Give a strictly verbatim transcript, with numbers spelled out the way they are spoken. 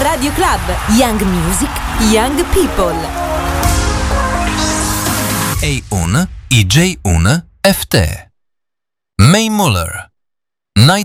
Radio Club, Young Music, Young People. A un, I J un, F T. May Muller. Night